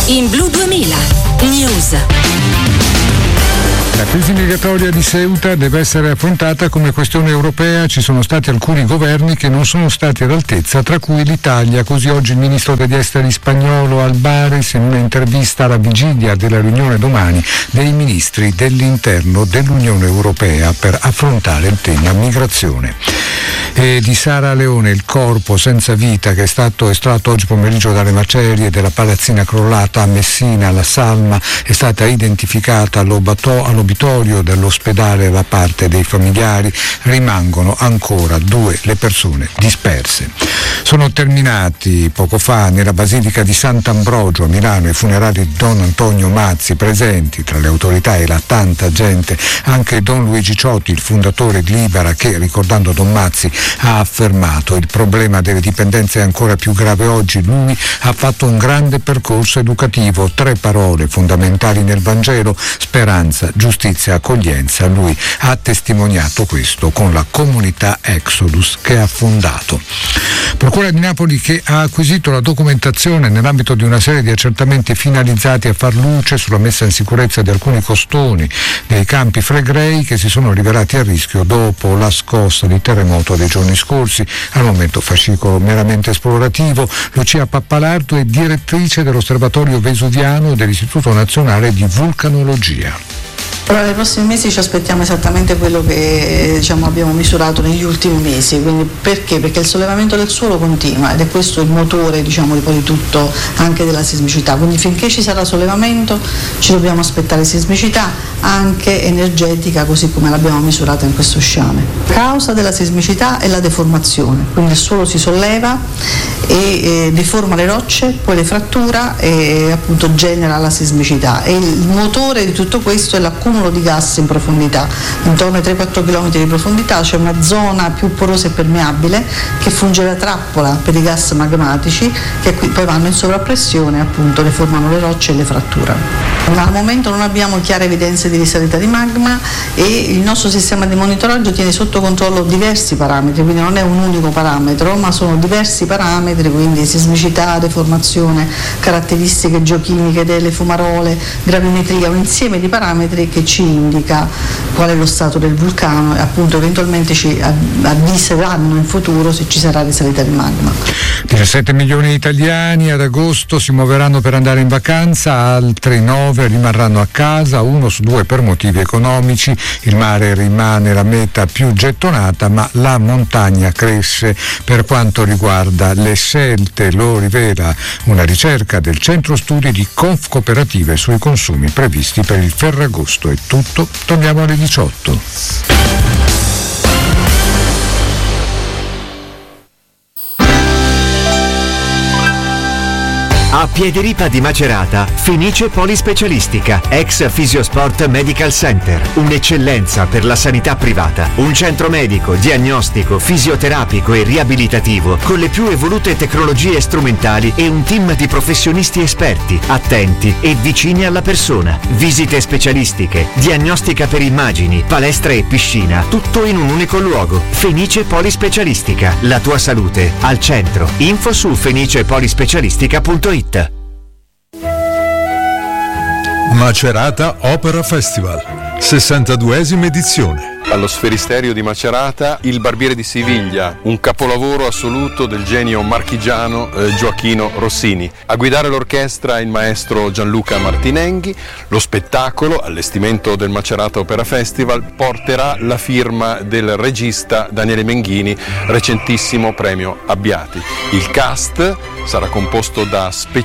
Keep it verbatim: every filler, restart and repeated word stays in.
In Blu duemila News. La crisi migratoria di Ceuta deve essere affrontata come questione europea. Ci sono stati alcuni governi che non sono stati all'altezza, tra cui l'Italia. Così oggi il ministro degli esteri spagnolo Albares, in un'intervista alla vigilia della riunione domani dei ministri dell'interno dell'Unione Europea per affrontare il tema migrazione. E di Sara Leone, il corpo senza vita che è stato estratto oggi pomeriggio dalle macerie della palazzina crollata a Messina, la salma è stata identificata all'obitorio dell'ospedale da parte dei familiari. Rimangono ancora due le persone disperse. Sono terminati poco fa nella Basilica di Sant'Ambrogio a Milano i funerali di Don Antonio Mazzi. Presenti tra le autorità e la tanta gente anche Don Luigi Ciotti, il fondatore di Libera, che, ricordando Don Mazzi, ha affermato: il problema delle dipendenze è ancora più grave oggi. Lui ha fatto un grande percorso educativo, tre parole fondamentali nel Vangelo: speranza, giustizia, accoglienza. Lui ha testimoniato questo con la comunità Exodus che ha fondato. Procura di Napoli che ha acquisito la documentazione nell'ambito di una serie di accertamenti finalizzati a far luce sulla messa in sicurezza di alcuni costoni dei campi Flegrei che si sono rivelati a rischio dopo la scossa di terremoto dei giorni scorsi. Al momento fascicolo meramente esplorativo. Lucia Pappalardo è direttrice dell'Osservatorio Vesuviano dell'Istituto Nazionale di Vulcanologia. Allora, nei prossimi mesi ci aspettiamo esattamente quello che diciamo, abbiamo misurato negli ultimi mesi. Quindi perché? Perché il sollevamento del suolo continua ed è questo il motore diciamo, di poi di tutto, anche della sismicità. Quindi finché ci sarà sollevamento ci dobbiamo aspettare sismicità anche energetica, così come l'abbiamo misurata in questo sciame. La causa della sismicità è la deformazione, quindi il suolo si solleva e eh, deforma le rocce, poi le frattura e appunto genera la sismicità. E il motore di tutto questo è l'accumulo di gas in profondità. Intorno ai tre quattro chilometri di profondità c'è una zona più porosa e permeabile che funge da trappola per i gas magmatici che qui poi vanno in sovrappressione e appunto deformano le rocce e le fratturano. Ma al momento non abbiamo chiare evidenze di risalita di magma e il nostro sistema di monitoraggio tiene sotto controllo diversi parametri, quindi non è un unico parametro, ma sono diversi parametri, quindi sismicità, deformazione, caratteristiche geochimiche delle fumarole, gravimetria, un insieme di parametri che ci indica qual è lo stato del vulcano e appunto eventualmente ci avviseranno in futuro se ci sarà risalita di magma. diciassette milioni di italiani ad agosto si muoveranno per andare in vacanza, altri nove rimarranno a casa, uno su due per motivi economici. Il mare rimane la meta più gettonata, ma la montagna cresce per quanto riguarda le scelte, lo rivela una ricerca del Centro Studi di Confcooperative sui consumi previsti per il Ferragosto. È tutto, torniamo alle diciotto. A Piederipa di Macerata, Fenice Polispecialistica, ex Fisiosport Medical Center, un'eccellenza per la sanità privata, un centro medico, diagnostico, fisioterapico e riabilitativo con le più evolute tecnologie strumentali e un team di professionisti esperti, attenti e vicini alla persona. Visite specialistiche, diagnostica per immagini, palestra e piscina, tutto in un unico luogo. Fenice Polispecialistica, la tua salute al centro. Info su fenicepolispecialistica punto it. Macerata Opera Festival, sessantaduesima edizione. Allo Sferisterio di Macerata, Il Barbiere di Siviglia, un capolavoro assoluto del genio marchigiano eh, Gioachino Rossini. A guidare l'orchestra il maestro Gianluca Martinenghi. Lo spettacolo, allestimento del Macerata Opera Festival, porterà la firma del regista Daniele Menghini, recentissimo premio Abbiati. Il cast sarà composto da specialisti